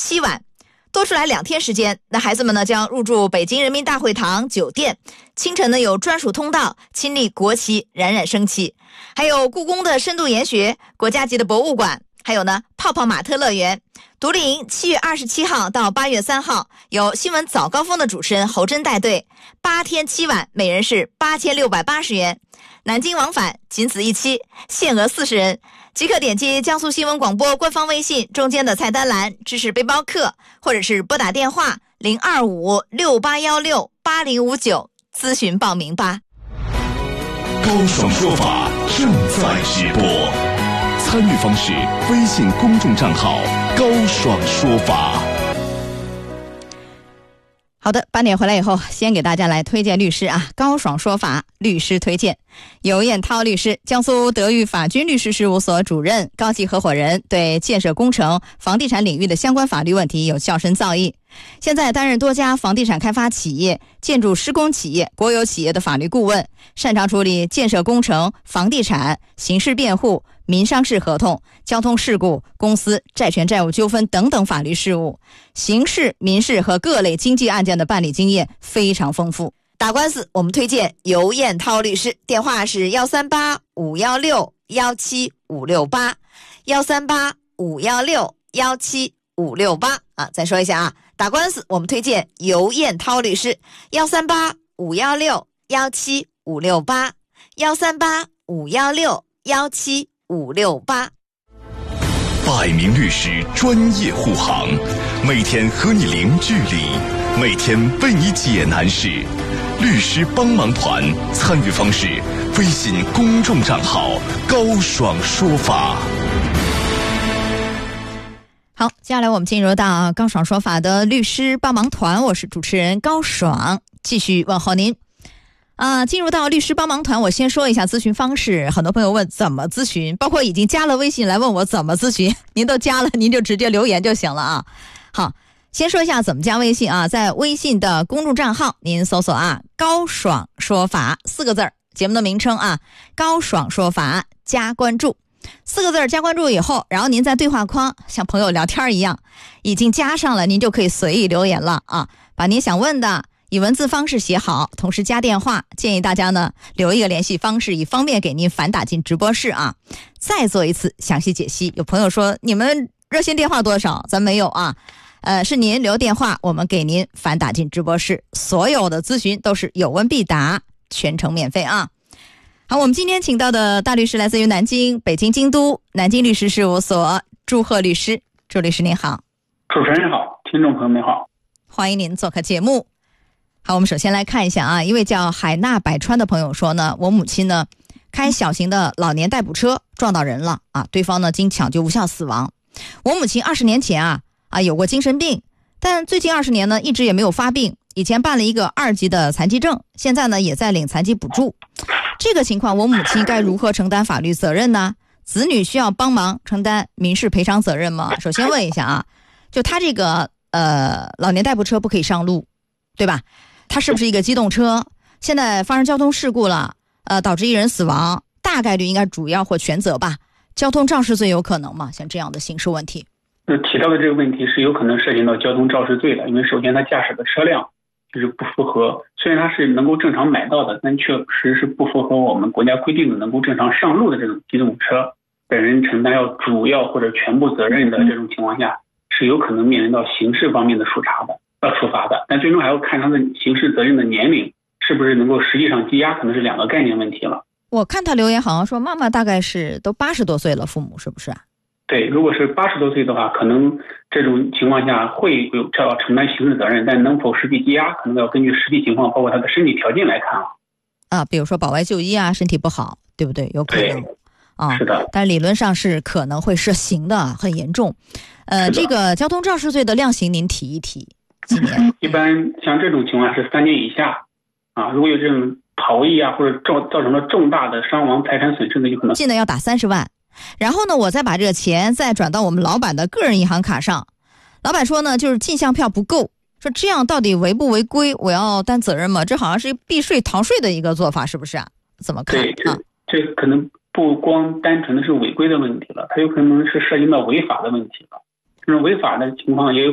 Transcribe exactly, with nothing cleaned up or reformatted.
七晚，多出来两天时间，那孩子们呢将入住北京人民大会堂酒店，清晨呢有专属通道，亲历国旗冉冉升起，还有故宫的深度研学，国家级的博物馆，还有呢泡泡玛特乐园。独立营七月二十七号到八月三号，由新闻早高峰的主持人侯真带队，八天七晚，每人是八千六百八十元。南京往返仅此一期，限额四十人，即可点击江苏新闻广播官方微信中间的菜单栏知识背包客，或者是拨打电话零二五六八一六八零五九咨询报名吧。 高爽说法正在直播，参与方式微信公众账号高爽说法。 好的，八点回来以后，先给大家来推荐律师啊，高爽说法律师推荐。尤彦涛律师，江苏德裕法军律师事务所主任、高级合伙人，对建设工程、房地产领域的相关法律问题有较深造诣。现在担任多家房地产开发企业、建筑施工企业、国有企业的法律顾问，擅长处理建设工程、房地产、刑事辩护、民商事合同、交通事故、公司债权债务纠纷等等法律事务，刑事、民事和各类经济案件的办理经验非常丰富。打官司我们推荐尤彦涛律师，电话是幺三八五幺六幺七五六八，幺三八五幺六幺七五六八啊，再说一下啊，打官司我们推荐尤彦涛律师，幺三八五幺六幺七五六八，幺三八五幺六幺七五六八。 百名律师专业护航，每天和你零距离，每天为你解难事。律师帮忙团参与方式：微信公众账号高爽说法。 好，接下来我们进入到高爽说法的律师帮忙团，我是主持人高爽，继续问候您。啊，进入到律师帮忙团，我先说一下咨询方式。很多朋友问怎么咨询，包括已经加了微信来问我怎么咨询，您都加了，您就直接留言就行了啊。好，先说一下怎么加微信啊，在微信的公众账号您搜索啊高爽说法四个字儿，节目的名称啊高爽说法，加关注四个字儿，加关注以后，然后您在对话框像朋友聊天一样已经加上了，您就可以随意留言了啊，把您想问的以文字方式写好，同时加电话，建议大家呢留一个联系方式，以方便给您反打进直播室啊。再做一次详细解析。有朋友说你们热线电话多少？咱没有啊，呃，是您留电话，我们给您反打进直播室。所有的咨询都是有问必答，全程免费啊。好，我们今天请到的大律师来自于南京、北京、京都南京律师事务所祝贺律师。祝律师您好。 主持人好，听众朋友们好， 欢迎您做客节目。好，我们首先来看一下啊，一位叫海纳百川的朋友说呢，我母亲呢开小型的老年代步车撞到人了啊，对方呢经抢救无效死亡。我母亲二十年前啊啊有过精神病，但最近二十年呢一直也没有发病，以前办了一个二级的残疾证，现在呢也在领残疾补助。这个情况我母亲该如何承担法律责任呢？子女需要帮忙承担民事赔偿责任吗？首先问一下啊，就他这个呃老年代步车不可以上路，对吧？它是不是一个机动车？现在发生交通事故了，呃，导致一人死亡，大概率应该主要或全责吧？交通肇事罪有可能吗？像这样的刑事问题， 呃，提到的这个问题是有可能涉及到交通肇事罪的，因为首先他驾驶的车辆就是不符合，虽然他是能够正常买到的，但确实是不符合我们国家规定的能够正常上路的这种机动车，本人承担要主要或者全部责任的这种情况下，是有可能面临到刑事方面的处罚的。要处罚的，但最终还要看他的刑事责任的年龄是不是能够实际上羁押，可能是两个概念问题了。 我看他留言好像说妈妈大概是都八十多岁了，父母是不是啊？ 对，如果是八十多岁的话，可能这种情况下会有要承担刑事责任，但能否实际羁押，可能要根据实际情况，包括他的身体条件来看了。 啊，比如说保外就医啊，身体不好，对不对？有可能。啊， 是的， 但理论上是可能会涉刑的，很严重。呃，这个交通肇事罪的量刑您提一提。 一般像这种情况是三年以下啊，如果有这种逃逸啊，或者造造成了重大的伤亡财产损失的，有可能进呢要打三十万，然后呢我再把这个钱再转到我们老板的个人银行卡上。老板说呢就是进项票不够，说这样到底违不违规，我要担责任吗？这好像是避税逃税的一个做法，是不是啊？怎么看？ 对，这、啊、这可能不光单纯的是违规的问题了，它有可能是涉及到违法的问题了。这种违法的情况也有